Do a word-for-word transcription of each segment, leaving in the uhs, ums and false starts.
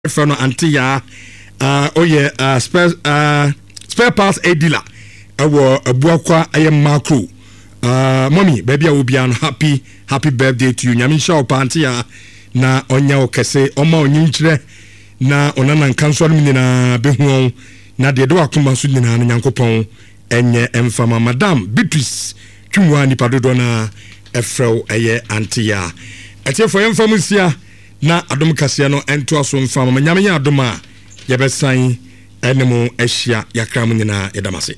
Fano Antia uh oh yeah uh spare uh spare parts a dealer awo abuakwa ayem macro uh mommy baby obiano happy happy birthday to you nyame sha Antia na onya okese oma onyinkyire na onana nkanso no na behu na de do akoma so nyina na nyankopon enye emfama madam Beatrice twumwa ni padodo na efrew eye Antia etiefo emfamu sia na adom kasia no ento aso mfama manyame ya adom a yebesan enemo ehia yakram nyina yedamase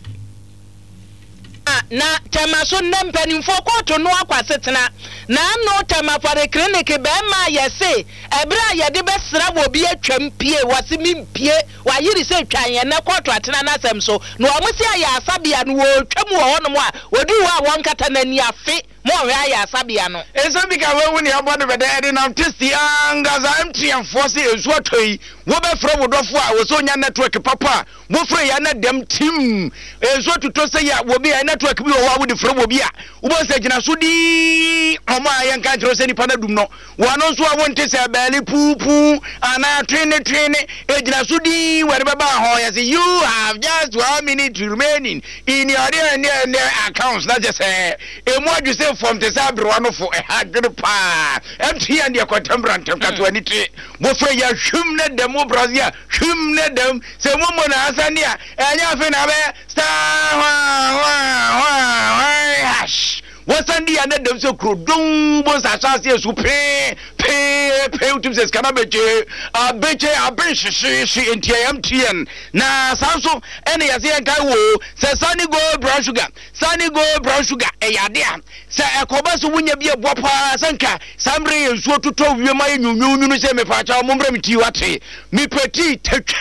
na tema so nempani fo koto no akwasetena na no tema for clinic be ma yese ebra ye de besra wo bi atwam pie wase mimpie wa yiri se twan ye na koto atena na asem so no omusi aya asabia no wo twam wo hono a wodi wo a wonkata na ni afe mo we aya asabia no enso bika we woni abodo bede ede na testi angaza amtian force ezu atoi wo be fra wodofo a wo so nya network papa mo fra ya na dem tim ezu tuto se ya wo bi ya network bi wo wa wo di fra wo bi a wo bo se gina so di omo ayen kan tro se ni pana dum no wo no so a wonte se bele pupu ana twene twene e gina so di we be ba ho ya say you have just one minute remaining in your accounts na just say e mo adu se from the sabro no for a hundred pa empty and your contemporary twenty-three mo fra ya hwum na dem brazil hwum na dem se mo mo na asania enya fe na be star hash wasandi ande dem so krodon bo sa chance su pe pe pe utim se kana beche a beche a beche shi shi ntm tn na sanso ene yase enkai wo se sunny gold brown sugar sunny gold brown sugar e yade a se ekoba so wunya bi ebo pa sanka samre yensuo toto wie ma nyunyunyu no se me fa cha mo mbra mti wate mi peti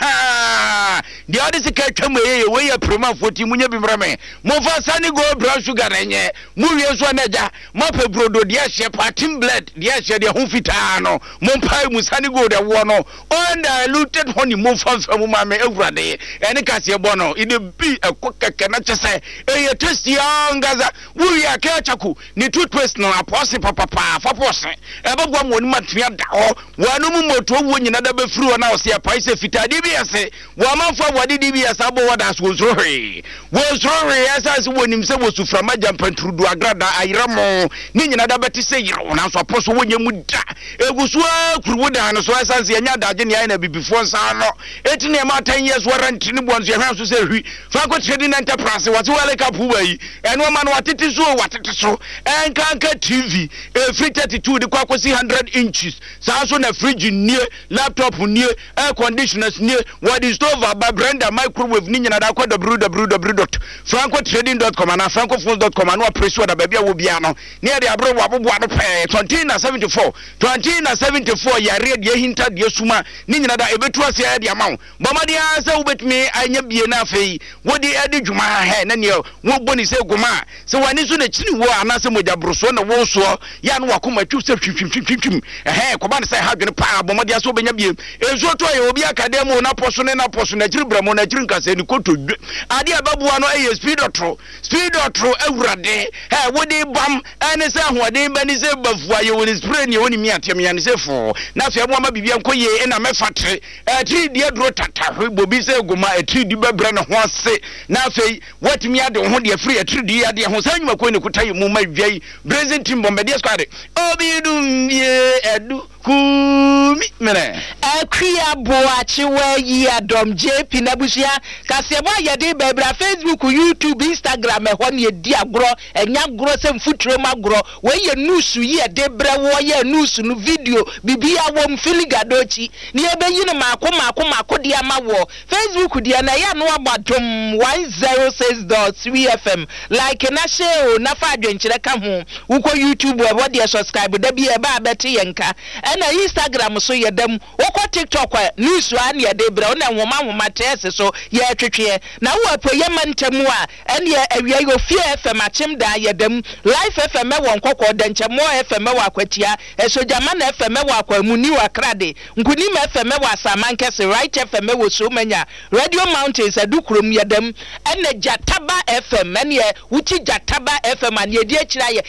tetwa di ade se ka twam ye we ya prema forty munya bi mbra me mo fa sunny gold brown sugar enye mu so naja mo pe brodo dia hye patim blood dia hye dia ho fitaa no mo mpai musani go de wo no undiluted honey mo fanfa mo ma me awurade ene kase bo no ide bi ekokeke na chese eye testi angaza wu ya ka chaku ni toothpaste no apose papa pa fapose ebegwa mo ni matria da ho wanu mu moto wo nyina da be firi na o se pai se fitaa di bi ese wo manfo wadi di bi ese abo wada so so he wo so he esa se wonim se wo sufra majam pantrudu agrada ayiramo ni nyina da beti se yiro na so aposo wonye mu da egusu akuru da no so asanse anya daje ne na bibifo nsa no etine ma ten years warranty ni bonzo ye hwan so se hwi fa ko trading enterprise wati wale kapu bayi eno ma no watete so watete so enkanka tv e free thirty-two de kwa akosi one hundred inches sa so na fridge nie laptop nie air conditioners nie what is over by blender microwave ni nyina da kwa w w w dot franco trading dot com na franco phones dot com na press da bia wo bia no ne de abro wo abobo ado pe twenty na seventy-four twenty na seventy-four ya red ye hinta de suma ni nyina da ebetu ase ya de amawo bomade asa wo betumi anya bie na afei wo di ade dwuma ha na ne wo boni se guma se wani so na chini wo anase moja broso na wo so ya no wakoma twu se twimtwimtwim eh ko ba ne se ha dwene pa bomade asa wo benya bie ezo to ye obi akademo na poso ne na poso na jiri bramo na jiri nkase ni koto ade ababuwa no eh speed otro speed otro awurade eh wo di bam ene se hoade ba ni se bafua ye woni spray ni woni mi atem ya ni se fo na fe mo ma bibia nkoye e na mefatre e tri die dro tata hwe bobi se guma e tri di bebre no ho ase na fe watimi ade ho de free e tri di ade ho sanwuma ko ni kutayi mu ma dwai brazil team bombe de squad obi dum ye edu kumi mene akria boachi we yi adom jp nabusia kasebo yede bebra facebook youtube instagram e ho ne di agro enya agro se mfuturo magro we ye news yi ede bre wo ye news no video bibia wo mfiligadochi ne ebe yi ne mako mako mako dia ma wo facebook dia na ya no abadom one oh six point three f m like na share na fa adwenkyere ka ho uko youtube e wo dia subscribe da bi e ba beti yenka na instagram so yedam woko tiktok news an yede bre na nwoma nwoma tese so ye twetwe na wo apo ye mantamu a ene awia yo fie fm achim da yedam live fm won kokko da nchemo fm wa kwatia esojama na fm M wa kwa mu ni wa krade Nkunim F M wa Samankese Right F M wo so manya Radio Mountains adukrom yedam ene Jataba F M ene wuti Jataba F M ane edi akira ye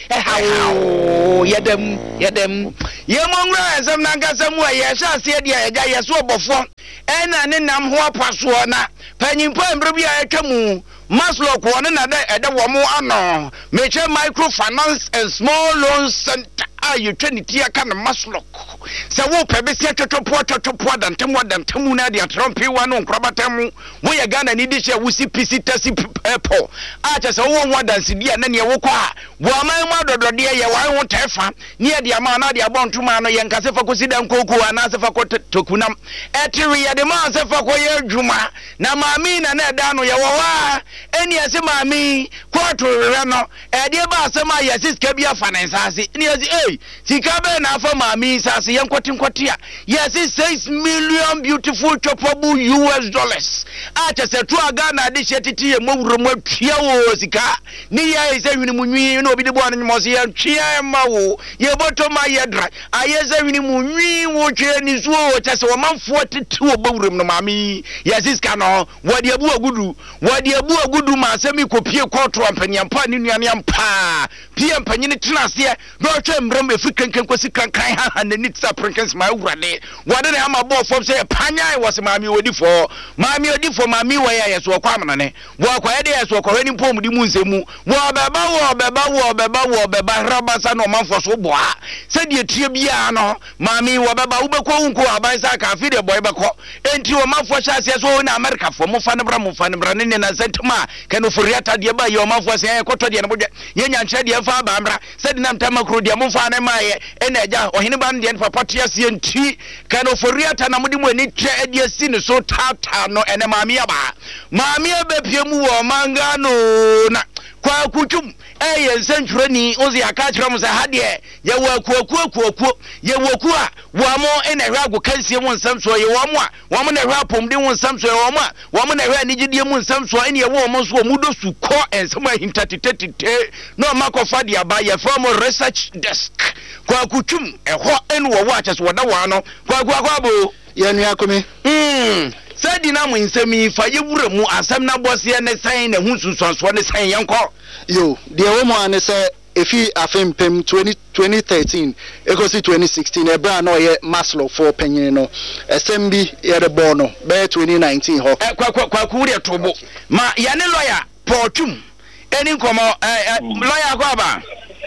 ehawo yedam yedam ye mongra esem na nkasa mu ye sha se dia ye ga ye so obofo ena ne nam ho apaso na panyimpo embre bia etwa mu Maslow ko na da ede wo mo ano meche microfinance and small loans center ayi twenty aka na Maslow se wo pebe se totopo totopo dantemu dantemu na dia trompi wa no nkrobatamu wo ye Ghana ni di she wusi pisi tasi airport acha se wo wo dansi dia na ne wo kwa wo aman ma dodode ye wan wo tefa ne dia ma na dia bontuma no ye nkase fa kosi dan koku ana se fa ko tokunam etiri ye de ma se fa ko ye djuma na maami na na da no ye wo wa eni ase maami kwato re no e de ba se ma ye siska bia finance ase ni ase eh sika be na fa maami sase ye nkwoti nkwoti a yes six million beautiful chopable U S dollars acha se to aga na de shetiti ye mawuro mu atwa wo sika ni ye se hwini munwi no obi de bo an nymosi ye twa ma wo ye boto ma ye dra aye se hwini munwi wo twa ni so wo cha se wo manfo tete wo bawuro no maami yes sika no wo de abu agudu wo de abu agudu ma se mi kopie kwoto ampanyampa ni nuane ampa pie mpanyine tenase no twa mbram efikankan kwasi kankan ha na ni tsa prenkens ma wurade wade ne ama bo fom se panya was maami odi fo maami odi fo maami wo ya yeso kwa amana ne wo kwa ye de yeso kwa ni pom di mu nsemu wo beba wo beba wo beba wo beba rabasa no manfo so boa se de tie bia no maami wo beba wo bekọ unko aban sa ka fi de boy bekọ enti wo manfo sha se so na America fo mo fa ne bra mo fa ne bra ne na sentma ke no furiata de ba ye manfo se ye koto de ne bo ye nya nche de fa ba mbra se de nam tamakro de mo fa ne ma ye ene eja ohine ban de fa patia se enti ke no furiata na mudi mu ni tre edi asi ne so tata no ene maami aba maami abepie mu wo mangano na kwa kutum eye nsentroni ozi aka kira mu se hade ye wo akuaku akuaku ye wo ku a wo mo ene hwa ago kansie mu nsam so ye wo mo a wo mo na hwa pomde mu nsam so ye wo mo a wo mo na hwa anigidie mu nsam so ene ye wo mo so mu do su ko ensam ahintatetete no makofa dia ba ye from research desk kwa kutum eho ene wo wo acha so woda wa no kwa kwa kwa bo ye nua komi mm sadi na mu nsami fa ye wura mu asam na bose ne san na hu sunsunso ne san yenko yo de wo mo ane se efi afempem twenty thirteen ekosi twenty sixteen e bra no ye Maslow for penyin no esembi ye de bo no be twenty nineteen ho e kwa kwa kwa ku de tobo ma ya ne lawyer portum eni nkomo lawyer kwa ba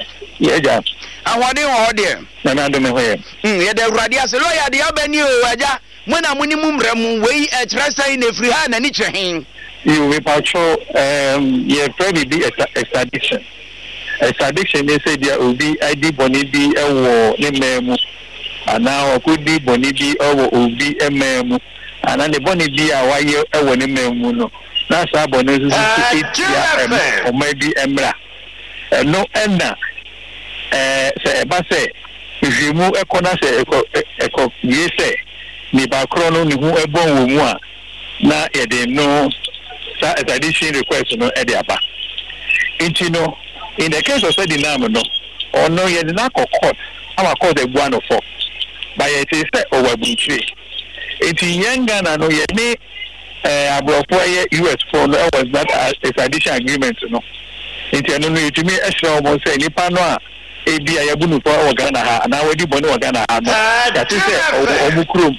ye ja awade ho de na na do me ho ye mm ye de urade ase lawyer de abani o aja mona muni mumramu wei etrasa ina free ha na ni chehin you we patrol um ye probably be extradition extradition is say there will be id boni bi ewo ne memu ana okudi boni bi ewo obi ememu ana ne boni bi a waye ewo ne memu no na sa boni so so ya o mai bi emra no ena eh se ba se jimu ekona se eko eko yese ni ba krono ni hu ebon wo mu a na ye de no sa extradition request no e de aba inti no in the case of said dinam no or no ye na court ama court the one of four by it is say over bunchi inti yanga na no ye ni eh abrofo ye U S for no was that extradition agreement no inti no no itimi e shira mo say nipa no a e bia ya bunu for o Ghana ha na wadi boni o Ghana ha no that is say o mu krum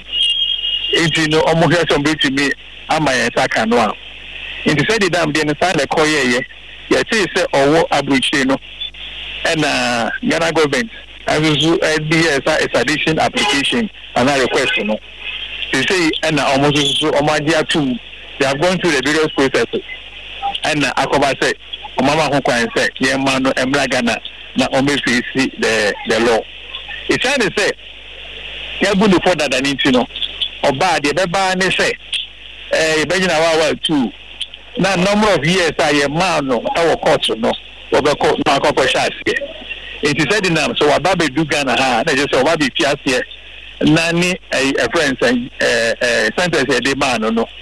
inti no o mu hwe so betimi ama ye saka no a inti said the dam dey na sa le koye ye ye say say owo abuchi no and uh Ghana government as you B S extradition application and a request no they say and almost so omadia too they have gone through the various processes and akoba say mama ho kwan say ye man no emra Ghana na omefi the the law it's trying to say ya bunu for that anything no oba de beba ne say eh be gina wa wa too na number of years I am man no our court no over court na court shas it is said now so ababe do Ghana ha na just obabe fiase na ni a friends eh eh sentence e de man no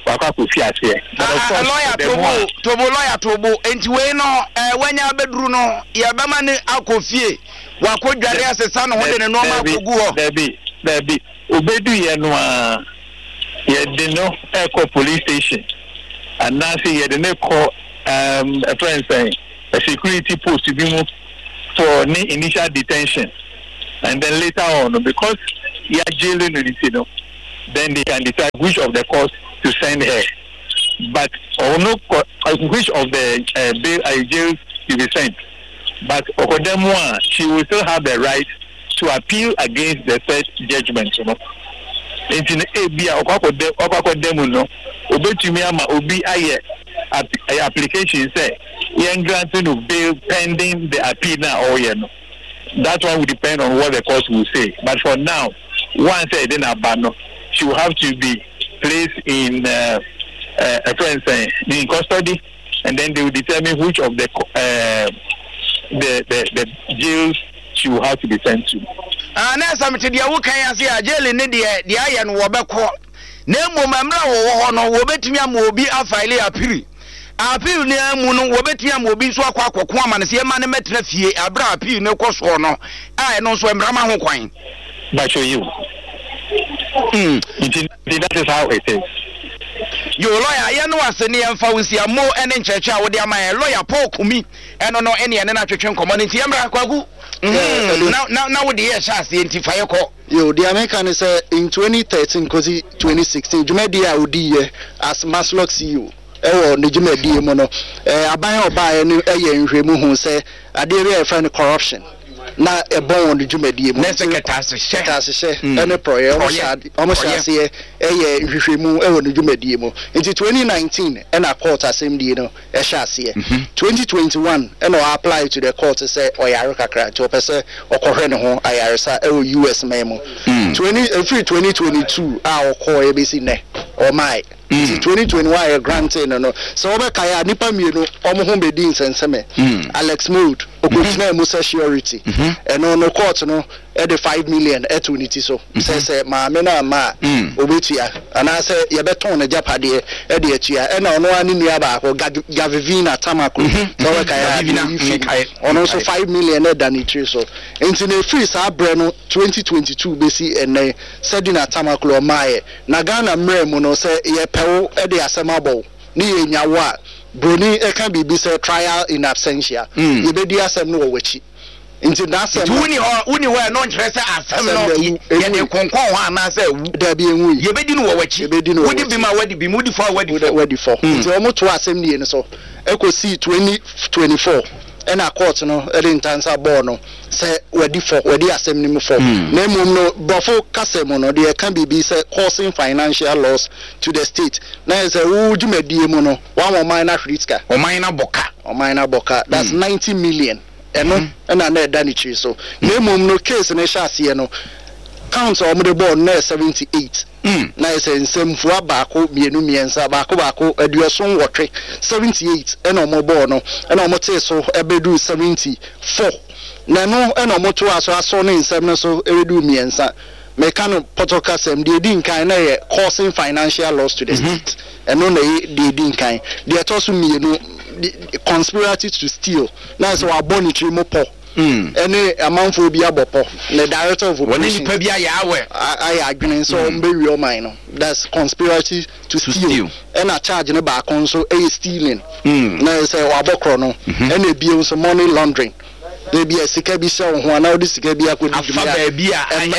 wakwa ko fi ase but of course lawyer tobo tobo lawyer tobo enti we no eh wanya bedru no ya bema ne akofie wakodware asesa no hode ne no ma kogu ho debi debi obedu ye no a ye de no echo police station and now say ye de ne call um a friend saying a security post to be moved for initial detention and then later on because you are jailing you know then they can decide which of the courts to send her but or no which of the uh, bail uh, jail to be sent but Okodemwa she will still have the right to appeal against the said judgment you know in Abia Okodemu no obetumi ama obi aye application say yen granting of bail pending the appeal now or you know that one will depend on what the court will say but for now once said in abano she will have to be placed in uh, uh, a friend saying in custody and then they will determine which of the uh, the, the the jails she will have to be sent to. Ah na samete dia wo kan ase a jail ne dia dia aye no wobekọ na emu mamra wo ho no wobetumi am obi afile apiri appeal ne amu no wobetumi am obi so akwa akoko amane se ma ne metena fie abra appeal ne koso no a no so emrama ho kwan but show you mm that is how it is. Yo lawyer ya no asene emfa wonsia mo ene ncheche a wo de ama lawyer Paul Kumi eno no ene ene na twetwe nkomo ne ntiamra kwagu now now now wo de ye sha ase ntifa ye ko yo the American say in twenty thirteen kozi twenty sixteen jumedi a odi ye as Maslock C E O ewo ne jumedi mo no eh aban oba ye ne eye nhwemu hu say ade re e friend corruption na ebon the jumedi mo na secretary she tashe ene proye o sha o sha se eye nhwehwemu ewo ne jumedi mo in twenty nineteen ena court assembly no e sha se twenty twenty-one ena o apply to the court say oyare kakra to pese okohwe ne ho ayaresa ewo U S memo twenty free twenty twenty-two a okọ e besi ne o mai twenty twenty-one e granted no so obekaya nipa mienu omo ho bedi nsenseme Alex Mood okotina mo security eno no court no e de five million eto unity so say say ma me na ma obetua ana say ye beton na japade e de atua e na ono ani nua ba ko Gavivina Tamako so obekaya ono so five million e da ni three so enti na free sa bre no twenty twenty-two besi ene Sedina Tamako o mae na Ghana mre mu no say ye pewo e de asemabo ni ye nyawo a broni e kan bibi say trial in absentia ye be di asem no wo wachi nti na asem woni ho woni ho no nkyerese asem no ye de konkon ho ana say da bi enwu ye be di no wo wachi wodi bi ma wadi bi mudi for wadi for wadi for nti o mo to asem ni ne so ekosi twenty twenty-four ena court no ere ntansa ball no say wadi for wadi asem ni mu for na mum no bofo kasem no de kan bibi say causing financial loss to the state na say wo dwumadie mu no one more minor riska o minor boka o minor boka that's ninety million eno ena na da ni chi so na mum no case na sha ase no count o mo de ball na seventy-eight Mm. Na ese nsemfu abako mienu miensa abako bako aduason wotwe seventy-eight ena omo ball no ena omo te so ebedu seventy-four na no ena omo to aso aso ne nsem no so ebedu miensa mekano potoka sem de di nkan na ye causing financial loss to the mm-hmm. state eno na ye de di nkan de to so mienu conspiracy to steal na so abonitry mo po Mm. Any amount for be abopo. The director of operation. When you pay I I agree. So bury your mind. That's conspiracy to, to steal. steal. And a charge in the back on so a stealing. Mm. Now say wabokro no. And a bill some money laundering. There be a sikabi show who now this sikabi could be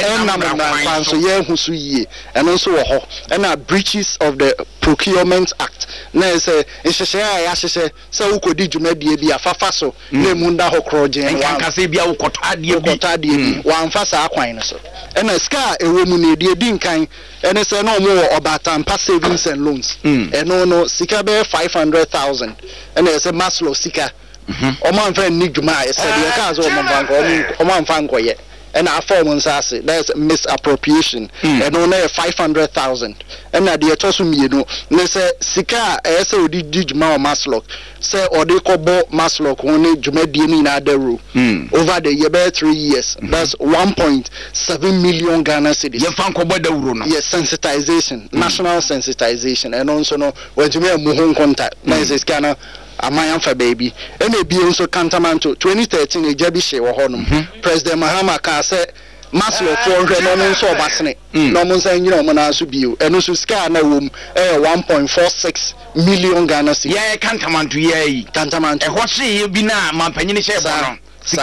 and so yeah who so ye and also and a breaches of the Procurement Act. Na say nhyehyɛ ya hyehyɛ sɛ ukodi dwumadie bi afafa so na munda ho kroje en kan kase bia ukotadie bi ukotadie bi wan fa sa akwan no so ɛna ska ewo mu na die di nkan ɛne sɛ na ɔmo obatampa savings and loans ɛno no sika be five hundred thousand ɛna sɛ Maslow sika ɔmo anfa ni dwuma ɛsɛ de ka so ɔmo anfa ɔmo anfa nkɔyɛ and our form on Sassy, there's misappropriation, mm. and only five hundred thousand. And at the Atosum, you know, they say, Sika, S O D Digma Maslock, say, or they call Maslock, only Jumedini in Aderu, mm. over the year three years. Mm-hmm. That's one point seven million Ghana cities. Yes, sensitization, mm. national sensitization, and also, no, when you make a Muhon contact, there's Ghana. Amayanfa baby. And maybe also Cantamanto twenty thirteen a Jabishe or Honum. President Mahama Ka said Maslow four hundred no so basne. No one saying you know Manasu Biu. And also scan a room one point four six million Ghana cedis. Yeah, Cantamanto, yeah, Cantamanto. And what she be now, Mampany Share.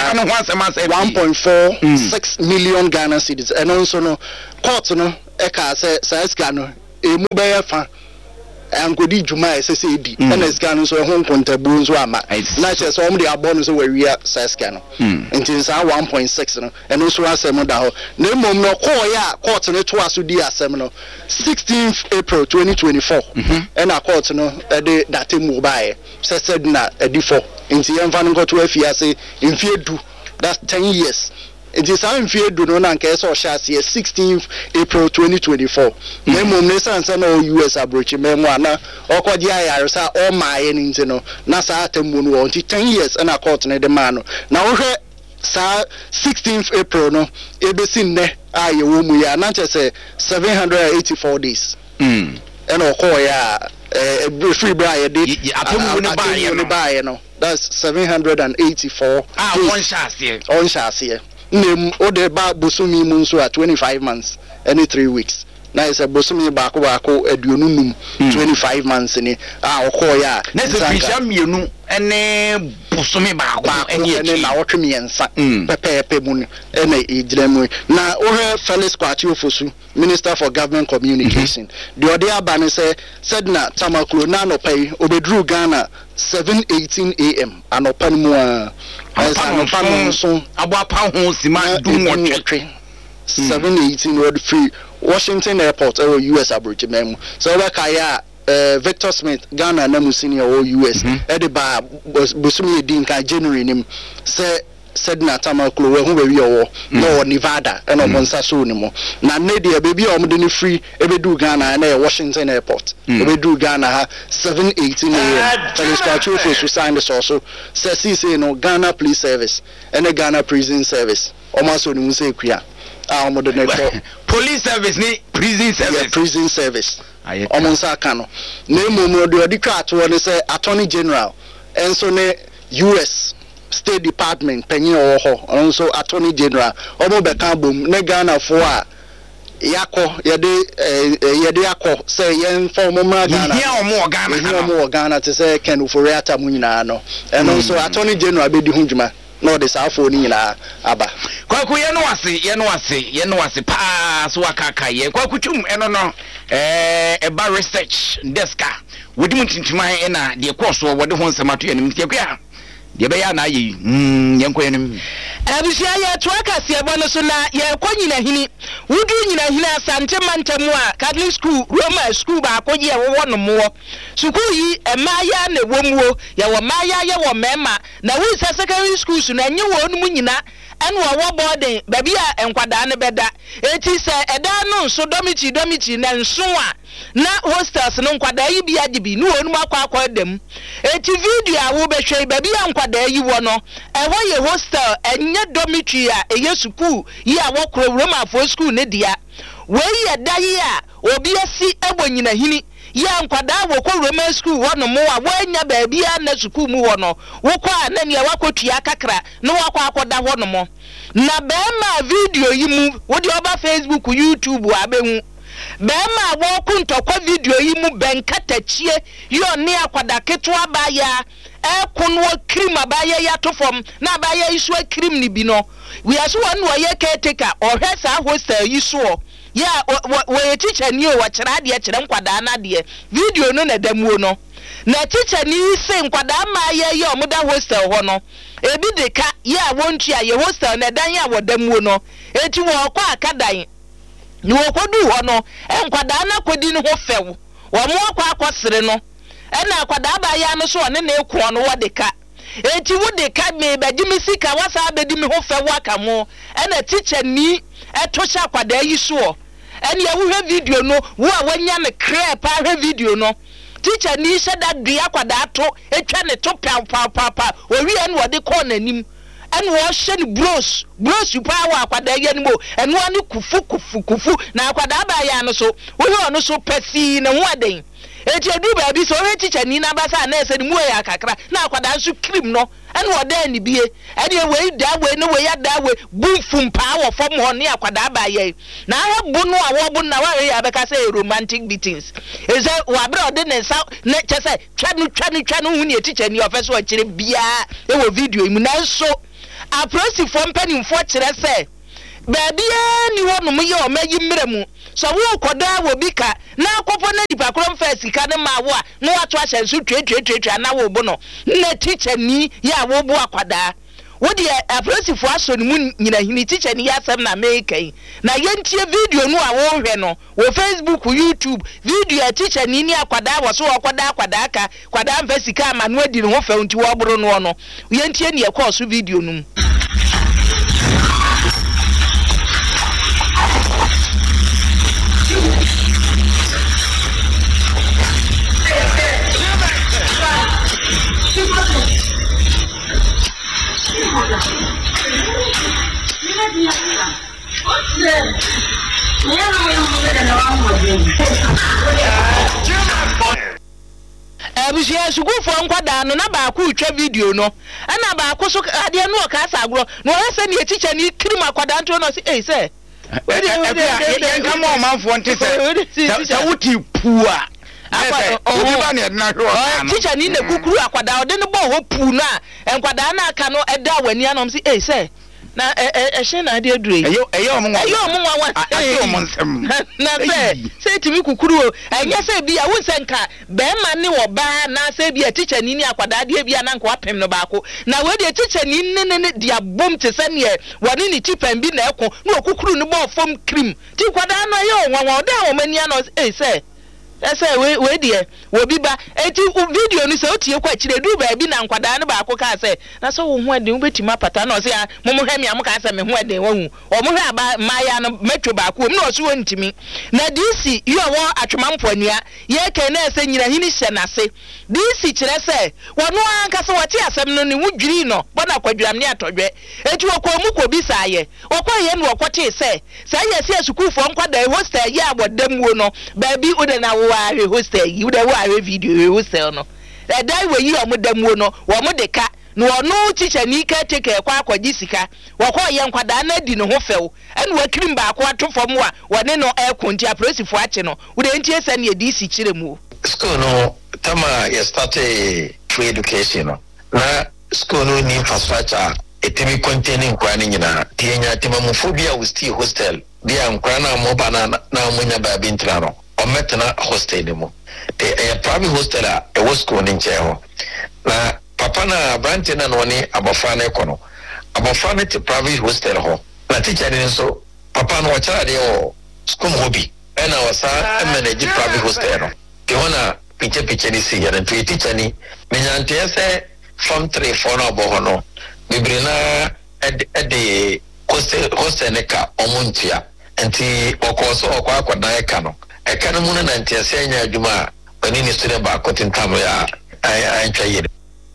one point four six million Ghana cedis. And also no court no Eka says Gano a mobile fan. And go di Juma S S A D and as can so home contabu so ama na che so the abon so we saska no until say one point six no and also asem da ho na mom no call ya court no to aso di asem no sixteenth April twenty twenty-four and a court no e de date mu bae se said na e di four until yan fan go to afia say in fear do that's ten years. It is how in fear do no case or chassis sixteenth April twenty twenty-four. Nemo Nessa and San U S abroach memoana or Kodia Arsa or my innings no Nasa Temun wanted ten years and a court in the man. Now sa sixteenth April no A B C ne ah you we are not just say seven hundred eighty-four days. Mm. And or Koya a free briar did buy no that's seven hundred eighty-four. Ah, one chassis on chassis. Name Ode ba Bosumi Munso at twenty-five months, any three weeks. Now it's a Bosumi Bako Bako Edunum, twenty-five months in it. Ah, Okoya. Next Bisham, you know, and Bosumi Bako, and then our Trimian Pepe Pemun, and a Dlemwe. Now, Ohe Felix Quatio Fosu, Minister for Government Communication. The Odia Bane said na Tamaklo Nano Pay, Obedru Ghana, seven eighteen A M, and open more. So about pound seven eighteen road free Washington Airport or U S abridge memo. So like I uh Victor Smith, Ghana Namu senior or U S Ediba was Busumi Dinka January name say said na Tamaklo who we are no Nevada and on Monsaso anymore. Now Nadia baby or free every do Ghana and Washington Airport. We do Ghana seven eighteen A M. Felix Quatio for sign this also says he say no Ghana police service and a Ghana prison service. Almost on the say Kuya. Ah, police service ni prison service. Yeah, prison service. Almost a cano. Name Momo the cat one say Attorney General and so ne U S State Department penny or also Attorney General omo beka bom ne Ghana for yako yede yede yako say yen for mama Ghana here omo Ghana here omo Ghana to say Ken Uforiata mu nyina no and also Attorney General be di hunjuma no the south for nyina aba kwaku ye no ase ye no ase ye no ase pa so akaka ye kwaku twum eno no eh eba research desk wodi mutintima e na de course wo de ho nsamato ye nim tiakua de be ya na yi mm yenko yenim abusia ye to akase ebo no so na ye konyina hini wudu nyina hini asante mantamu a Catholic school Roman school ba akoje wo wo no mo school yi emaya na womuo ye wo maya ye wo mema na wi secondary schools na nye wo no nyina enu wo boarding baby a enkwada ne beda eti se eda no so domiti domiti na nso a na hostels no nkwada yi bi agibi no onu akwa akwa dem eti video a wo behwe baby a nkwada yi wo no eho ye hostel enye dormitory a eye school yi a wo kro Roma for school ne dia we ye dai a obi asi ebonyina hini ya nkwada wo kro Roma school wo no mo a wo anya baby a na school mu wo no wo kwa na ne wakotua kakra no wakwa akoda ho no mo na be ma video yi mu wo di oba Facebook YouTube abehu Bema woku ntokwa video yi mu benkatachie yo ne akwada ketwa baya e kunwo cream abaya ya to fom na abaya isu cream ni bi no we aso won wo ye caretaker ohwesa hostel yi so ya we teacher ni o wa kira de kire nkwada na de video no na damuo no na teacher ni se nkwada ma ye ye omuda hostel ho no ebi de ka ya wontua ye hostel na dan ya wodamuo no eti wo kwa akadan ni wokodu ho no enkwada na kodi ni ho few wo mo akwa akosere no e na akwada ba ya no so ne na ekuo no wodeka eti wo de ka me be di me sika wasa be di me ho fe waka mo e na teacher ni e to sha kwada yi so ene ya wo hwe video no wo a wanya me kre pa hwe video no teacher ni she da dua kwada to etwa ne to pa pa pa pa owi en wo de ko nanim en wo hye ne bros bros you pa wa kwada ye ni mo en wo ne kufu kufu kufu na kwada ba ya no so wo hwe no so pesi ne ho aden eti edu ba bi so we teacher ni na ba sa na ese ni mu ya kakra na kwada nso cream no en wo da ni bie e de we da we no we ya da we bufum pa wo fom ho ne akwada ba ye na ha bu no a wo bu na wa ya be ka say romantic beatings e say wa bra de ne sa ne che say twa no twa no twa no hu ne teacher ni ofeso o kire bia e wo video mu na so aprosi fom panim fo kire say ba bia ni wo no mu ye o magi mremu so wo koda wo bika na akofo na dipa krom fa sika ne ma wo a no wato ahye nso twetwetwetwa na wo bo no na teacher ni ya wo bo akwada wo de apresifo aso ne mu nyina hini teacher ni ya sam na make na yentie video no a wo hwe no wo Facebook YouTube video teacher ni ni akwada wo so akwada akwada aka kwada mfa sika ma no adi ne ho fa nti wo boro no no yentie ne yakọ so video no Abusia sugufo nkwada no na ba ku twa video no ana ba ku so ade no ka sa agro no ese ne teacher ni kirim akwada nto no se eh se we de yen ka mo manfo nte se sa wuti pua akwa o ba ne na hwo teacher ni na kukuru akwada ode no bo ho pu na enkwada na aka no eda wani anom se eh se na eh eh na ade adure eyo eyo omo eyo omo wa ayo omo nsem na se se timi kukuru o enye se bia wo nsenka be ma ne wo ba na se bia teacher ni ni akwada ade bia na nka wapem no baako na we de teacher ni ne ne dia bom te se ne woni ni chipen bi na eko na okukuru no bo fom cream ti kwada no ye wo wo da wo mani ano eh se ese we we die wo bi ba eti video ni se otie kwa kire du ba bi na nkwada ne ba ko ka se na so wo hu ade wo betima pata na o se mo mo hwe mi am ka se me hu ade wo hu o mo hwe aba maya no metwe ba ko na o so ntimi na disi yo wo atwemampo anua ye ke na ese nyina hini hye na se disi kire se wo no anka se wote asem no ne wudwiri no bona kwadwam ne atodwe eti wo ko mu ko bi saaye wo ko ye no wo ko te se sa ye se sukufo nkwada hostel ye abodam wo no ba bi o de na wo are hostel you dey are video hostel no e dai we yi omodam no wo mo de ka no no teacher ni ka take kwa akwaji sika wo ko ye nkwada na di no ho few ene wa kirim ba ko atofom a wone no e konti apresifo ache no wo de ntie se ne di si kire mu school no tama ya start free education no na school no ni infrastructure etimi containing kwa ni nyina tienya timamofobia we stay hostel bia nkwa na mo ba na na munya ba bi ntra no ometna hostel ni mo te e private hostel a e wo school ni nche ho na papa na branch na no ni abofa na ekono abofa na te private hostel ho na teacher ni so papa no wacha de o school hobby e na wasa manage private hostel no ke hona piche piche ni si ya na teacher ni menya ntese form three four na bo ho no bibrina ed ed hostel hostel ne ka omuntia enti okoso okwa akwadan e ka no e ka no mu na ntese anya adwuma ani ni student ba kotintam ya ai ntwa yire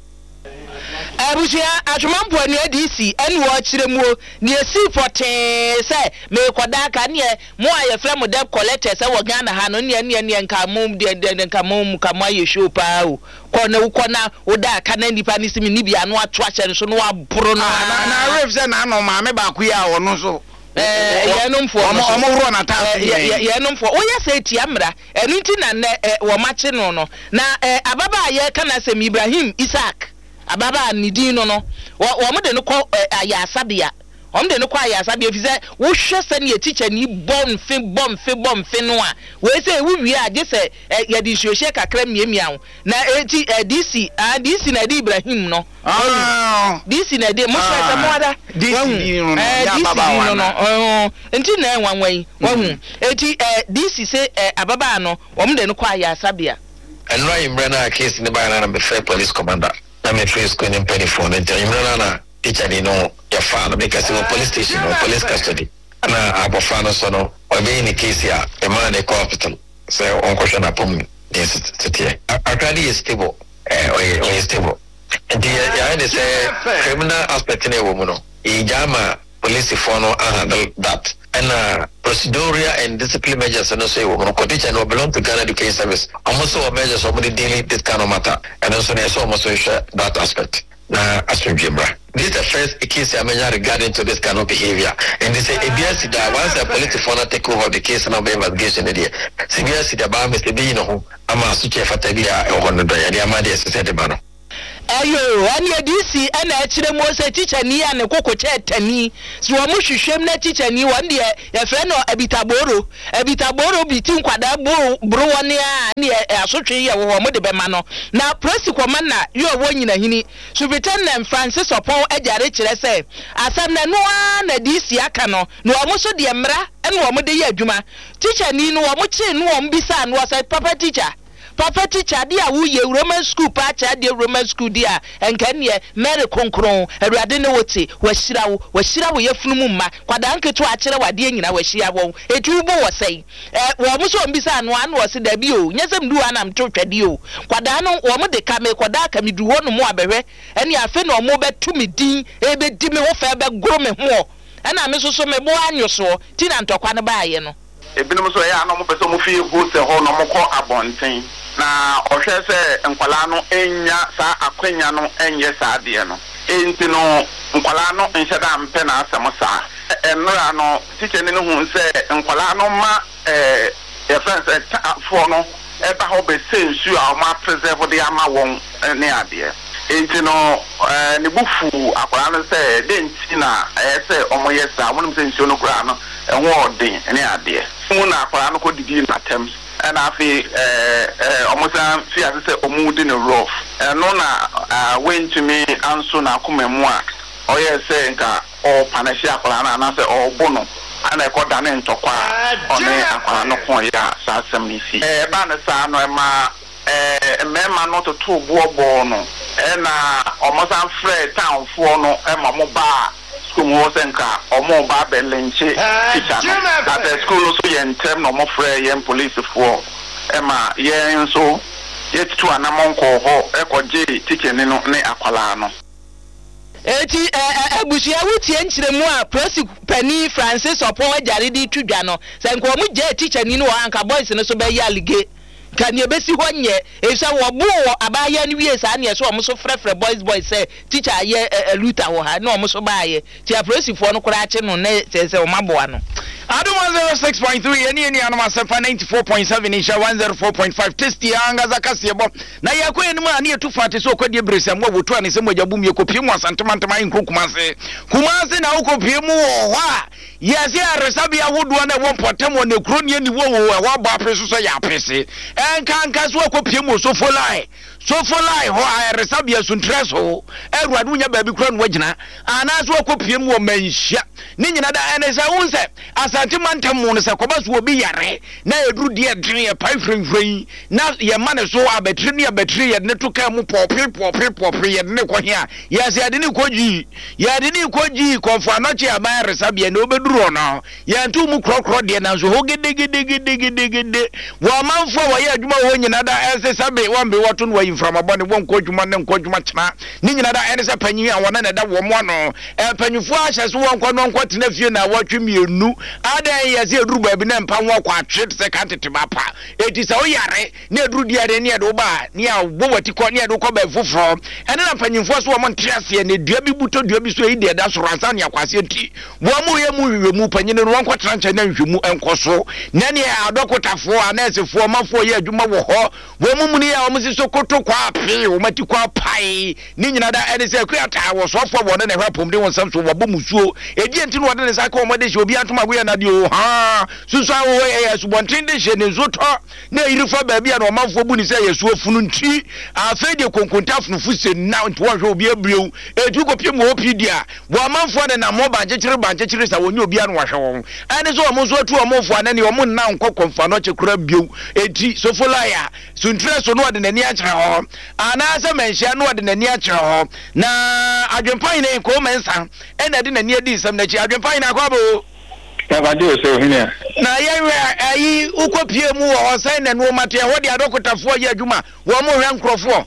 abusia atwamampo ani adisi ene wo kire mu ni esi fote se me koda ka ne mo aye frɛ mo debt collector se wo Ghana ha no ne ne ne nka mum de de nka mum ka mo aye show pa o ko na ko na wo da ka na nipa ni simi ni bia no ato ahye so no aboro no na na ref se na no ma me ba ku ya wo no so eh ye no mfo omo woro na ta ye ye no mfo wo ye se tia mra enu nti na ne wo mache no no na ababa ye kana se Ibrahim Isaac ababa nidin no no wo mo de no ko ayasabia o mo de no ko ayasabia fi se wo hwe se ne teacher ni bom fe bom fe bom fe no a we se wo wi a je se ye di hwehwe kakra miamia ho na eti D C ah D C na di Ibrahim no ah D C na di mo hwe se mo ada D C no ya baba wa no oh enti na enwanwan wo hu eti D C se ababa no wo mo de no ko ayasabia enra imre na case ni ba na be fair police commander na me free school in penny phone and you know teacher ni no your father because we police station or police custody na abofra no so no o be in case ya e man e hospital so on question upon this today already is stable eh o is stable and ya dey say criminal aspect na wo mu no e jama police for no handle that and uh, procedural and discipline measures and also we no teacher no belong to Ghana Education Service almost all measures somebody dealing this kind of matter and also there's almost that aspect na asubimra. This is the first case I mean regarding to this kind of behavior. And they say A B S that once the police force take over the case and investigation there. C B S the ba Mister B no ama suche fatabia e hono do ya dia ma de se de ba no. Ayo, ani edisi ana achire mo se teacher ni ya ne kokoche tani. So wo hwehwem na teacher ni won de ya fre no abitaboro. Abitaboro bi tin kwada bro bro woni a ne asotwe ye wo mo de be ma no. Na presi kwama na yo wo nyina hini. Superintendent Francis Opon ajare kire se asam na no na disi aka no. No wo so de mra ene wo mo de ye adwuma. Teacher ni no wo mo chi no wo mbisa no say papa teacher. Papa teacher dia wo ye Roman school pa cha dia Roman school dia enka ne Mary Konkron awurade ne wote washira wo washira wo yefunu mma kwada nketo akere wade nyina washia wo etu bo wo sei eh wo mo so mbisa no an wo se da bi o nyesem du anam to twade o kwada no wo mo de ka me kwada ka me du ho no mo abehwe ene afe no mo betu me din e be di me ho fa be goro me ho ena me so so me bo anyoso ti na ntokwa ne baaye no ebinom so ya no mo pese mo fi ho se ho no mo ko abonten na ohwe se nkwala no enya sa akwanya no enye sa de no enti no nkwala no enhyeda mpe na asem sa enra no tike ne hu se nkwala no ma eh e friends for no e ba ho be sensu a ma preserve de ama won ne ade enti no eh ne bufu akwala no se de enti na e se omoye sa wonum se nsu no kura no enwo odin ne ade mu na akwala no ko didi na tem and I feel uh almost see as I say omu di ne rough and no na went to me answer na kuma mu a o ye say nka o panashi akwala na na say o bono ana ko da ne ntokwa o ne akwala no ko ya sa asem ni si eh ba na sa no ma eh mema no to to bobo no e na almost am free town for no e ma mo ba school mo senka omo ba belenche teacher at the school so yen term no mo free yen police for ema yen so yet to anamon ko ho e ko je teacher ni no ne akwala no eti abusia wutie nkyiremu a prosi pani Francis Opon ajare di tudwa no senko mo je teacher ni no anka boys no so be ya lige kan ye besi ho nye efsa wo bo abaya ni wie sa ne so o so frefre boys boys say teacher ye luta ho ha no o so baaye ti aprosifo no kura ache no ne se se o maboa no Adom one oh six point three eni eni anoma sefa ninety-four point seven isha one oh four point five testi anga zakase bo na yakwa eni ma ne etu fate so okwadie bresa mo wotu ani se mojabu mi ekopie mu asantemantema inkro kumase kumase na okopie mu ho a yesi aresabia wodo na wo potemo ne kro ne ni wo wo wa ba preso so ya pese enka nka so okopie mu so folai so folai ho aresabia suntres ho eruade unya ba bi kro no wagina ana so okopie mu o manhia ni nyina da ene se unse asante mantam mu no se koba so obi yare na eduru de dren ye pai frenfren na ye mane so abatri ne abatri ye ne to ka mu popi popi popi ye ne ko hia ye se ade ne koji ye ade ne koji konfo anoche aba resabia na obeduru no ye ntu mu krokro de na so ho gede gede gede gede gede wa manfo wa ye adwuma ho nyina da ese sabe wambe wato no yin from abone won ko adwuma ne ko adwuma kyena ni nyina da ene se panyi a wona na da wo mo no e panyufo ahye so won ko no nko tena fie na watwe mienu adan ye se eduru ba bi na mpa won kwa tret se kan tete mapa eti se o yare na eduru dia de ne e do ba ne a wo wati ko ne e do ko ba foforo ene na panyufo so wo mo ntiase ne dua bi buto dua bi so yi de da so ransa ne akwase enti wo mo ye mu wiwe mu panyi ne won ko tena nche na nhwemu enko so ne ne adokotafo anesefo mafo ye adwuma wo ho wo mu mu ne ya wo msi so koto kwa ape wo mati kwa pai ni nyina da ene se akua ta wo so fo wo ne hwa pomde won sam so wo bo musuo edi enti no de ne sa ka wo made hye obi antoma go ya na dio ha susu awo ye subontin de hye ne zoto na irifa ba bia na omanfo bu ni se yesu ofunu nti afa de konkonta funufu se na nti wo hwe obi abreu etu kopie mo opidia bo amanfo de na mo ba nkyekere ba nkyekere sa wonye obi anu wahwe won ane so omo so atu omofo anane omo nna nkokkomfa no kyekura biu eti sofolaya suntre so no de nani akyere ho ana se menhia no de nani akyere ho na adwempan ne ko mensa ena de nani adi sam na chi adwempan na kwabo Tabadi o se ohine na yewe ayi ukopie mu wo sai na no mate ho de adokotafo ye adwuma wo mo hwe nkrofo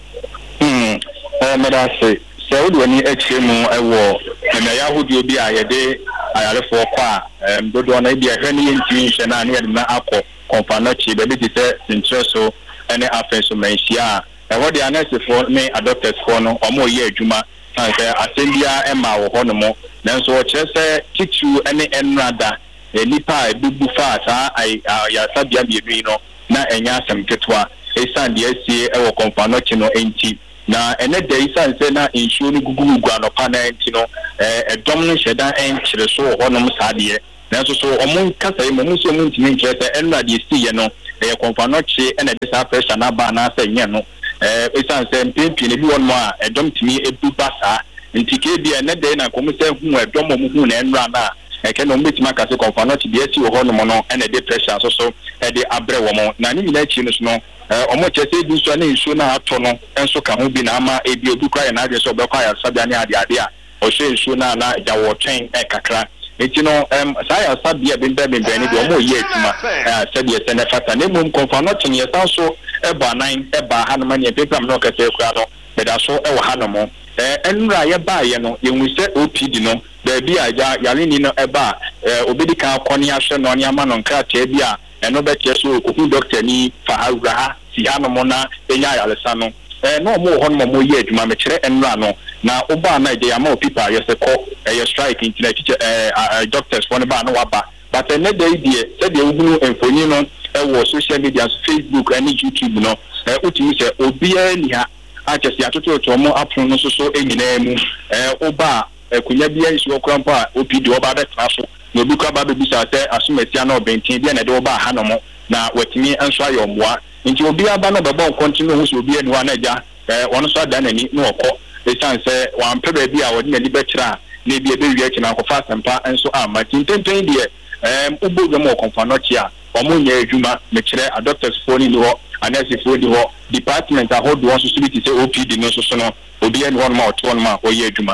hmm eh medase se wo de ni akire mu ewo na ya hodi obi a ye de ayarefo kwa em dodo na bia hwe ne yenti hwe na ne ye na akọ konfano chi be bi se sincheso ene afenso menhia e wo de anesefo ne adopters fo no omo ye adwuma sanse asembia ema wo ho no mo nanso wo kire se titu ene enrada e nipa ebubu fa ta ai ya sabia bienu no na enya asem ketwa esan de asie e wo konfano chi no enti na ene de isan se na insure ni gugugu anopa na enti no eh edom no hyeda enkyere so ho no saade nanso so omun kasa yi mo so mun timi nkyere se enra de sie no eh konfano chi ene de sa pressure na ba na sa nye no eh isan se mpempi ne bi won mo a edom timi ebu basa ntike bi ene de na komu se hu edom mo hu na enra na eke no mbetima kase konfano chi de esi ho no mo no ene de pressure so so e de abre wo mo na ni nyina chi no so no eh omo chese bi so na nsu na ato no enso ka ho bi na ama ebi obi kwa ya na ade so be kwa ya sabia ne ade ade a o hwe nsu na na ja wo twen e kakra enti no em sa ya sabia bi mbe mbe ni bi omo ye etuma eh sabia se na fata ne mum konfano chi ye san so e ba nine e ba ha no ma ne pepam no ka se kwa no be da so e wo ha no mo eh enra ye ba ye no ye nwuse O P D no da bi aja yale ni no e ba eh obedi kan akoni ahwe no ne ama no nkrata bi a eno be tie so oku doctor ni fa awura si hano mo na enya yalesa no eh no mo ho no mo ye adwuma me kire enra no na oba na je ama opipa ye se ko eh strike internet eh doctors for ba no waba but ene dey die se de uhunu enfoni no e wo social media Facebook and YouTube no eh utimi se obi ani ha achesi atoto to mo apron no so so enyina mu eh oba ekunya bia isu okrampa O P D oba da traso no bi kwa ba be bisa se asumesia na obentin bia na de oba ha no mo na watimi enso ayomboa nti obi aba no bebo continue hu so obi eni wa na ja eh wono so da nani no okọ e chan se wan pe ba bi a wodi na li bekira na bi e be wi achi na kofa sempa enso ama tintenten de em ubo gam okonfa no chi a omo nya adwuma me kire a doctors phone ni ho anesi phone ni ho department a hold one society say O P D no so so no obi eni won ma oto on ma o ye adwuma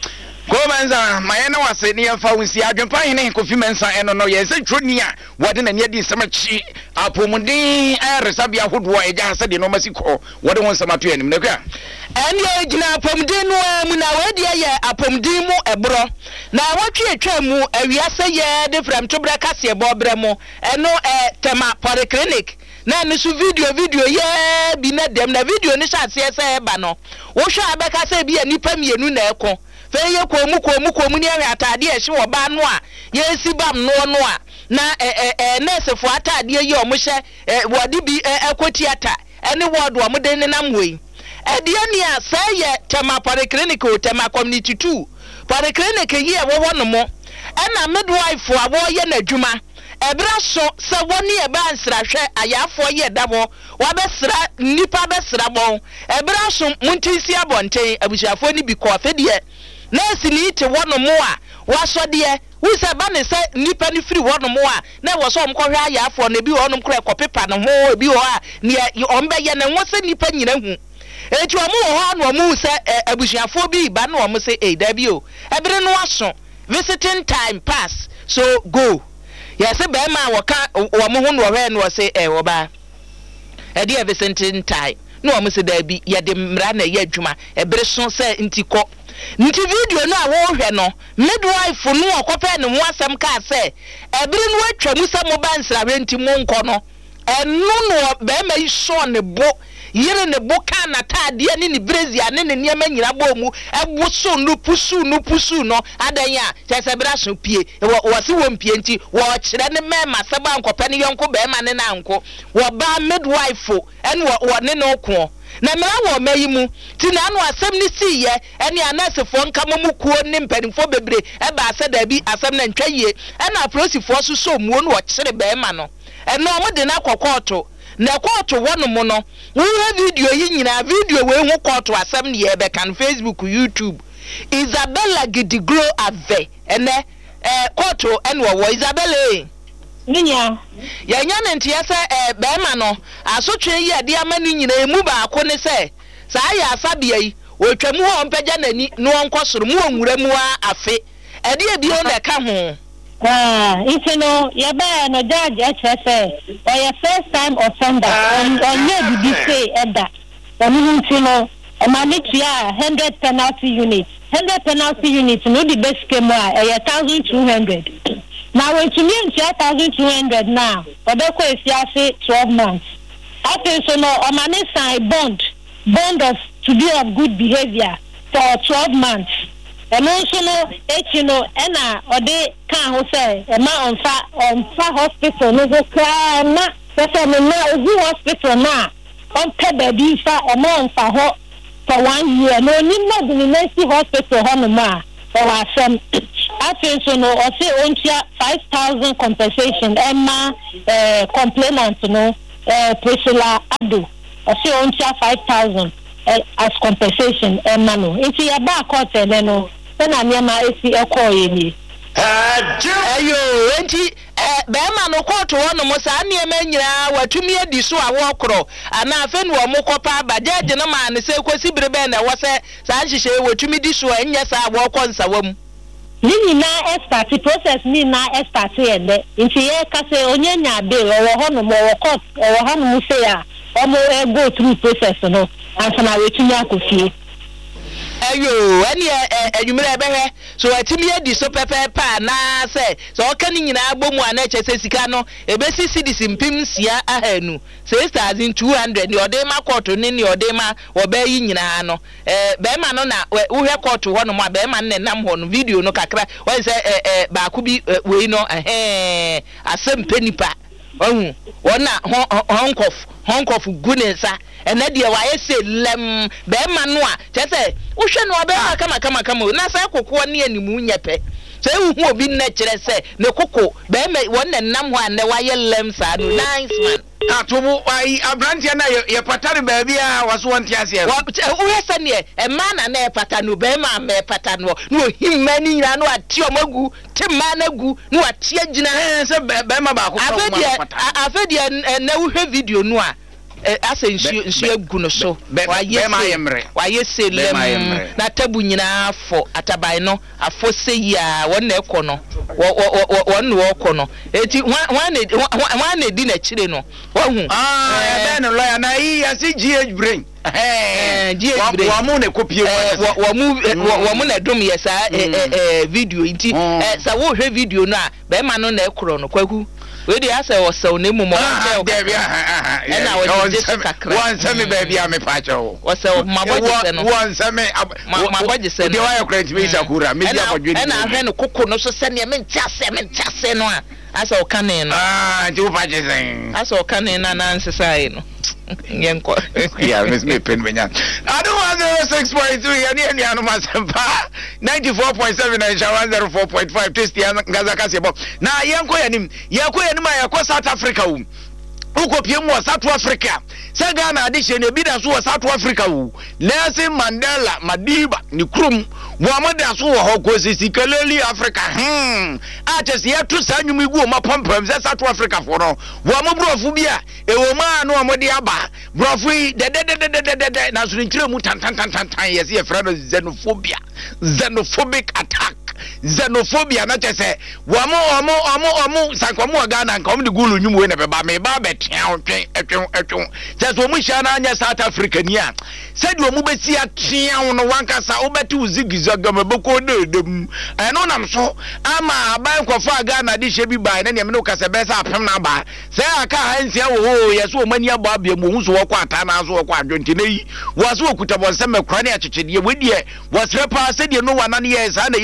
Gomenza mayena wase ni afa unsi adwempa hene Kofi Mensa eno no ye se twoni a wode na ne adi samachi apomuden aresabia hodo eja se de no masiko wode won samato anim ne kwa ene ejina apomuden no mu na wode ye apomuden mu ebro na watwe atwa mu awiase ye de from tobra kase ebo mu eno eh tema polyclinic na nisu video video ye bi na dem na video ni sha se se eba no wo hwa abeka se bi anipa mienu na eko feye komu komu komu ni awe atade e hye wo ba no a ye si bam no no a na eh eh nurse fo atade ye o mo hye wodi bi ekoti ata ene ward wo mo den nam wei e de ni a say tema polyclinic o tema community two polyclinic ye wo wo no mo ena midwife fo abo ye na adwuma ebra so se woni e ba nsra hwe ayafo ye dabo wa besra nipa besra bon ebra so muntisi abonten abusiafo ni bi ko afedie nurse ni te wono mo a waso de wu se ba ne se nipa ni free wono mo a na wo so omko hwe ayafo na bi wono kra ekopepa no ho bi ho a ne ombe ye ne wo se nipa nyina hu eti omo ho no omo se abusiafo bi ba no omo se eh da bi o ebere no aso visiting time pass so go yes be ma wo ka wo mo hu no hwe no se eh wo ba e de visiting time no omo se da bi ye de mra na ye adwuma ebere so se ntiko nti video no a wo hwe no midwife no okope ne ho asem ka se ebere no atwa mu se mo ba nsra renti mo nko no enu no be ma iso ne bo yire ne bo ka na tade ne ne brazia ne ne niam nyira bo mu ebo so no pusu no pusu no adan ya tese bra so pie wo se wo mpie nti wo kire ne mema se ba nkope ne yonko be ma ne na nko wo ba midwife ene wo ne no ko na me wo mayimu ti na no asem ni si ye ene anasefo nka momukuo ne mpanimfo bebre e ba asa da bi asem na ntwaye e na prosifo so so muo no wo kire be ma no ene omo de na kokoto na koto wono mo no wo video yi nyina video we hu koto asem ne ye be kan Facebook YouTube Isabella Gidigro ave ene eh koto ene wo Isabella Ninya ya nya ne ntia se eh be ma no asotwe yi ade ama ni nyina emu ba ko ne se sa ya asabia yi otwamu ho mpagya nani no onkosoro mu onwura mu afe ade e bi o na ka ho ah ife no ya ba no judge H S A or your first time offender on on you be say eda onu nti no e ma ne tia one hundred penalty units one hundred penalty units no the best game a e one thousand two hundred. Now when to me one thousand two hundred now obeko efiase twelve months after so no o ma ne sign bond bond of to be of good behavior for twelve months and also no you know ena ode kan ho say e ma onfa onfa hospital no go cry na so me na ogu hospital na on pe baby fa e ma onfa ho for one year no ni na the Nancy hospital ho no ma o wa sem after so no o say ontia five thousand compensation emma eh complainant no eh Priscilla Ado o say ontia five thousand as compensation emma no nti ya ba court ele no na niam esi ekoye ni ayo nti eh be ma no court wo no mo sa niam nyira watumi adi so a wo kro ana afa no mo kopa bajaje no ma ne se kosi birebe na wo se sa nhihye watumi di so enya sa wo konsawam Nini na expert process ni na expert ende nti ye ka se onye nya be wo ho no mo wo court wo ho no se ya o mo go through process no ansa na wetumi akofie ayo ani enwumere ebehwe so atimi adi so pepepa na se so oka ni nyina agbomu ana eche sika no ebesi cedis mpim sia ahanu six thousand two hundred ni ode ma court ni ni ode ma oba yi nyina no eh be ma no na wo hwe court ho no ma be ma ne nam ho no video no kakra won se eh ba ku bi we no eh asem penipa ohun wona honkof honkof gunensa ena de wa yese lem be ma no a chese wo hwe no be ma kama kama kama na sa kokko ne animu nyepe se hu obi na kire se ne kokko be ma wona nam ho ane wa ye lem sa no nice man atomo ai abrantia na ye patare ba bia waso wonte ase wo hese ne e ma na na e pata no be ma me pata no no himma ni nyina no ati omagu timma na gu no ati agina se be ma ba ko afedi na wo hwe video no a asa nsu nsu agu no so wa yese lem na tabu nyina afọ atabai no afọ seyi a won ekọ no won no ekọ no eti wan na di na chire no wahu ah ebe no lawyer na yi asi G H brain eh G H brain wa mu na kopie wa mu wa mu na dom yesa eh video nti sa wo hwe video no a be ma no na ekoro no kwahu we dey asa o so na mumo ah baby ah ah na won se me baby am pa cho o so mabodise no won se me mabodise no dey why credit me sakura me dia kodwini na ahwe no kokko no so se ne me ntiase me ntiase no a asa o kane no ah ti o pa jesen asa o kane na na nsesai no yenko yeah miss me pen benya I don't want zero six point three ani ani anu masempa ninety-four point seven and one oh four point five test ya ngaza kasebo na yenko yanim yenko yanim ayako South Africa wu ukopie mu South Africa se Ghana adishe ne bi da so South Africa wu Nelson Mandela Madiba ni krum wo amada so wo ho ko sisi kaleli Africa hmm atese ya tu sanyum igu o mapampam se South Africa for no wo amobrofu bia e wo ma no amode aba brofu de de de de de de na so nkire mu tan tan tan tan yes ye frano xenophobia xenophobic attack xenophobia na chese wo mo omo omo omo sankomo Ghana nka omo de gulu nyum we na be ba me ba betia otwen etwen etwen chese omo hia na anya South Africa ni a se de omo besi atia no wankasa obeti uzigiza gama beko de dem eno nam so ama aban kwofo Ghana de hye bi ba na ne me no kasa be sa apem na ba se aka hansia wo ho yeso omani aba abia mu hu so wo kwa ata na so wo kwa adwonte nei wo so okuta bonse mekra ne akyekyede we die wo srepa se de no wana ne ye sa na Yesu ma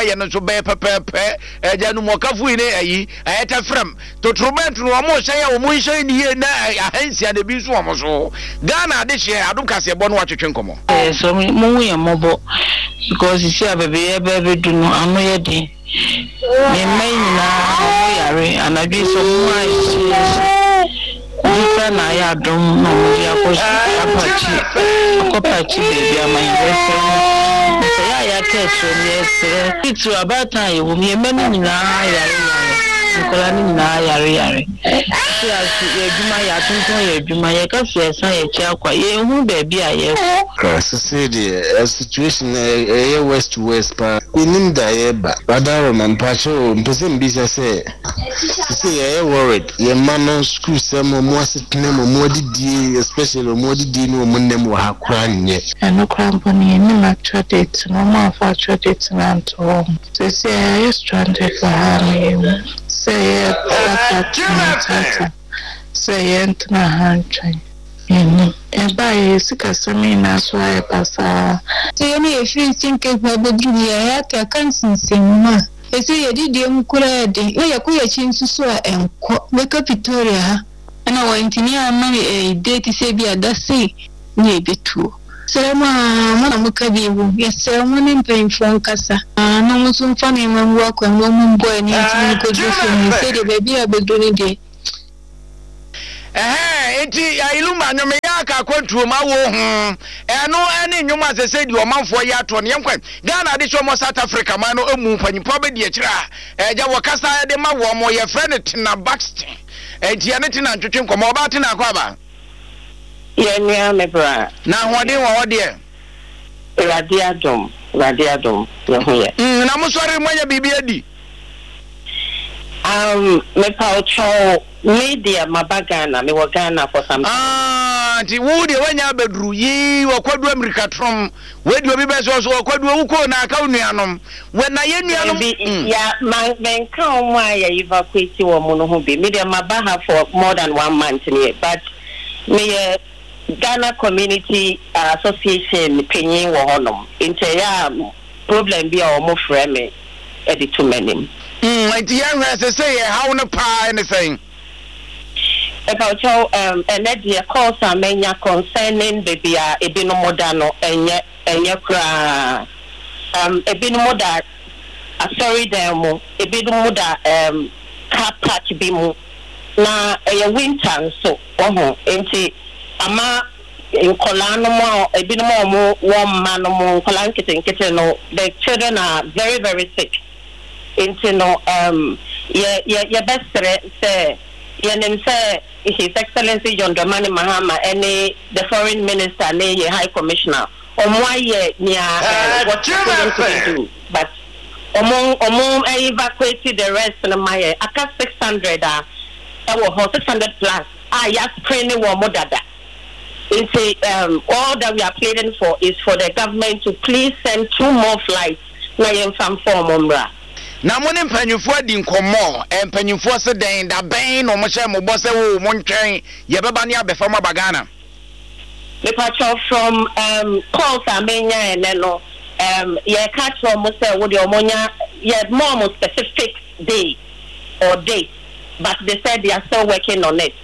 ye no so be pepepe eja no mokafu ni ayi ayeta frem to trobent no mo hye ya mo hye ni ye na ahansia de bi so mo so Ghana de hye adum kase bo no watwetwe nkomo eh so mo ye mobo because you see abebe ebe do no ano ye de me mai na mo yare anabi so mo ai Nisa na ya dum no mo ya ko apachi ko pachi baby am invest so ya ya keso yes itu abata ye wo me me ni na yare yare nkola ni na yare yare si asu ye duma ya tuntun ye duma ye ka fi esan ye chi akwa ye hu baby aye so say the situation eh west to west pa inim da ye ba rather man pacho mpese mbisa say say ye worried ye man school sem mo asitne mo modidi especially modidi no mo nem wa hakura nye eno krampo ni ni match date no ma fa date na nto so say ye stranded for her say ye say ye ntna hanchai eni e ba ye sika sami na so ay pasa say ni e free think e ba bedru ya ka kan sinsemma e say ye didi em kura de ye ku ye chinsusu a enko we Victoria ha ana wa intini ama e date say bi adase ni betu Selama mana mukabibu ya selama ni mpemfo kasa na mutu mfano imambu wako mwamu mboe ni ntini kujufu ni sede bebi ya bedoni de eh enti ya iluma nyome yaka kwentu ma wo hu eno ene nyuma sese di omanfo ya to ne yenkwan Ghana de shomo South Africa ma no emu mpanyipo be de akira eja wakasa ya de ma wo mo ye friend Tina Baxter enti ya ne Tina ntwetwe nkomo oba Tina akwaba ye nia mebra na hode wo hode radiadom radiadom ye ho ye mm na musori mwanya bibi adi um me paucho media mabagana me wagana for some ah ti wudi wanya bedru yi wakwadu America trom wedi obi beso so wakwadu uko na aka nuanom we na ye nuanom ya man ben kan wa ya evacuate wo mo no ho be media mabaha for more than one month ni but me uh, Ghana Community uh, Association penyin wo honom inte ya problem bi a mo frame e di to menim mm enti ya hwe say how no pa anything about um and the calls are many concerning baby a ebino modano enye enye kra um ebino moda sorry them ebino moda um car patch bi mu na e winter so oho enti ama nkola no mo ebino mo wo ma no mo nkola nkete nkete no the children are very very sick enti no um ye ye best say yenem say His Excellency John Dramani Mahama any the foreign minister ne ye high commissioner omwaye nia what you going to do but omon omon evacuate the rest na my aka six hundred ah uh, six hundred plus ah ya screening wo modada into um all that we are pleading for is for the government to please send two more flights na yen fam form omra na mo ne mpanyufo adi nkomo empanyufo se den da ben no mo hye mo bo se wo mo ntwen ye beba ne abefa ma bagana the patrol from um calls amenya ene no um ye catch from mo se wo de omonya ye more specific day or date but they said they are still working on it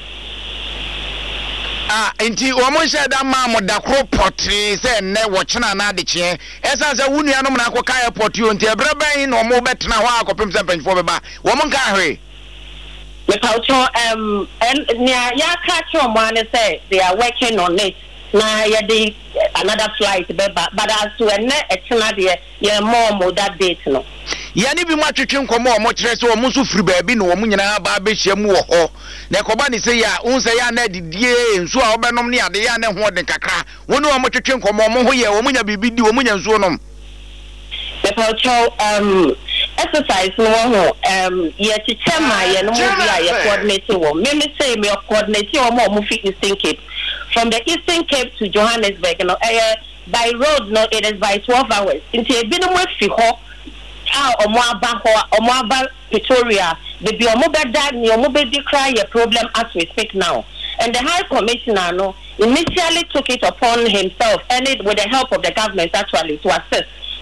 ah enti wo mo hye da ma mo da kro potri se ne wo chena na de che esa se wunu anom na akoka airport yo enti ebre ben no mo betena ho akopem se mpanyfo beba wo mo nka hwe the culture um and ya catch on one say they are working on it na ya dey another flight beba but as to ene etena de ye more mo that date no yani bi matwetwe nkomo o mo kire se o mo so firi baabi no o mo nyina ba behia mu wo ho na ekoba ni se ya unse ya na didie nso a obenom ne ade ya na ho de kakra wonu o mo twetwe nkomo mo ho ye o mo nya bibidi o mo nya nso nom the culture um exercise no ho um ye chichema ye no mo bia ye coordinate wo me me say me coordinate wo mo mo fi Eastern Cape from the Eastern Cape to Johannesburg no eh by road no it is by twelve hours into e bi no mo fi ho ah omo aba ho omo aba Pretoria the bi omo beda ni omo be declare your problem as we speak now and the High Commissioner no initially took it upon himself and it with the help of the government actually to assist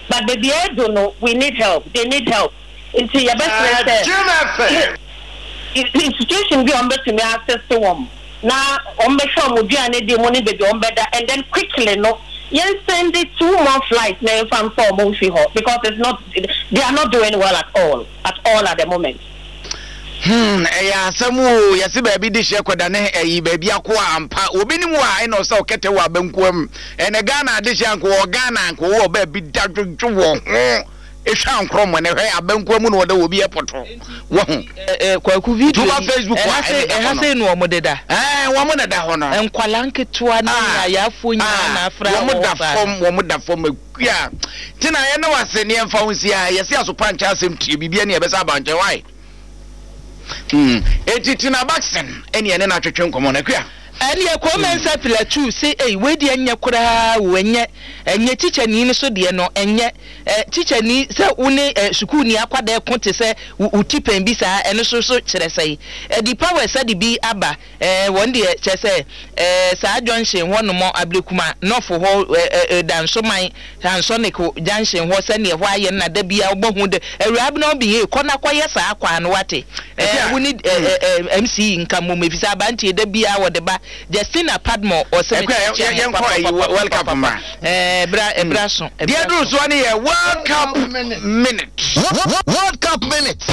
but baby I don't know we need help they need help into your best friend institution be on to me access to one now on be sure mo dia ne dey money baby on better and then quickly no yes send it two more flights now from for mo fi ho because it's not they are not doing well at all at all at the moment. Hmm, eya asemu yesi baby di she koda ne eyi baby akwa ampa obi ni mu a eno so kete wa bankuam ene Ghana di she anko Ghana anko wo baby dadwodwo wo ho ehwa nkromo ne hwe abankuam no woda obi epoto wo ho eh kwaku video to Facebook wa eh ha say no omodeda eh wo mo da ho no enkwala nketua na yafo nyina na afra wo mo da fom wo mo da fom akua tina ye ne wase ne emfa ho sia yesi aso pancha asem tie bibia ne ebesa abanche why. Hmm. Etitina Baxen, any and attraction common aqua. And your comments at the two say, eh, where the anya kura, when yet, and yet teacher Nina so dear no, and yet teacher ni say, une Sukuni aqua there, Conte say, Utip and Bisa, and so so, should I say. The power said the be Abba, one day, say, Sir Johnson, one more Ablukuma, not for whole than so my Hansonico Junction was any why and not the be album, a rabno be a corner quiet, Aqua and Wati. We need M C income, if it's a banty, the be our the back. Justina Padmore or something. Welcome, ma. Eh, bra, eh, brasso. Dear Bruce, one here. World Cup minute. World Cup minute.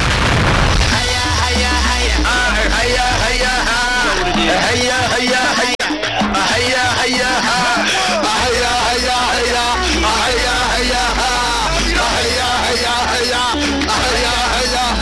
Hiya, hiya, hiya. Hiya, hiya, hiya. Hiya, hiya, hiya.